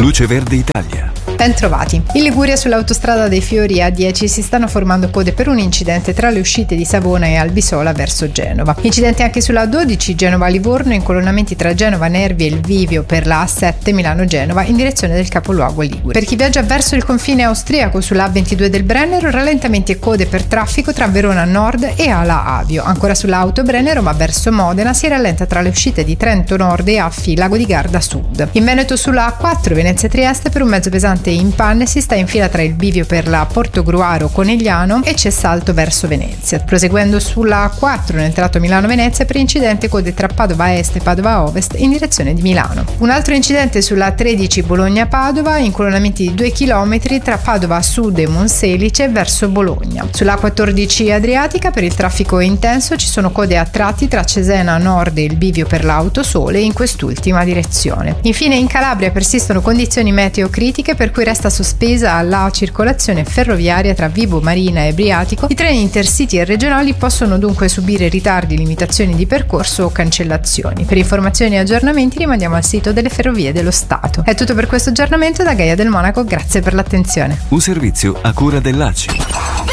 Luce Verde Italia. Ben trovati. In Liguria sull'autostrada dei Fiori A10 si stanno formando code per un incidente tra le uscite di Savona e Albisola verso Genova. Incidenti anche sulla A12 Genova-Livorno, incolonnamenti tra Genova Nervi e il Vivio per la A7 Milano-Genova in direzione del capoluogo ligure. Per chi viaggia verso il confine austriaco sulla A22 del Brennero, rallentamenti e code per traffico tra Verona Nord e Ala Avio. Ancora sulla Auto Brennero ma verso Modena si rallenta tra le uscite di Trento Nord e Affi Lago di Garda Sud. In Veneto sulla A4 Venezia-Trieste per un mezzo pesante in panne si sta in fila tra il bivio per la Portogruaro-Conegliano e c'è salto verso Venezia. Proseguendo sulla A4 nel tratto Milano-Venezia per incidente code tra Padova Est e Padova Ovest in direzione di Milano. Un altro incidente sulla A13 Bologna-Padova, incolonnamenti di 2 km tra Padova Sud e Monselice verso Bologna. Sulla A14 Adriatica per il traffico intenso ci sono code a tratti tra Cesena Nord e il bivio per l'Autosole in quest'ultima direzione. Infine in Calabria persistono condizioni meteo critiche per cui resta sospesa la circolazione ferroviaria tra Vibo Marina e Briatico. I treni intercity e regionali possono dunque subire ritardi, limitazioni di percorso o cancellazioni. Per informazioni e aggiornamenti rimandiamo al sito delle Ferrovie dello Stato. È tutto per questo aggiornamento da Gaia del Monaco, grazie per l'attenzione. Un servizio a cura dell'ACI.